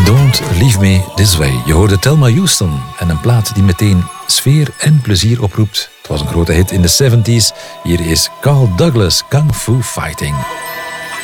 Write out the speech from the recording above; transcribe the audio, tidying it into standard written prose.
Don't Leave Me This Way. Je hoorde Thelma Houston en een plaat die meteen sfeer en plezier oproept. Het was een grote hit in de 70s. Hier is Carl Douglas, Kung Fu Fighting.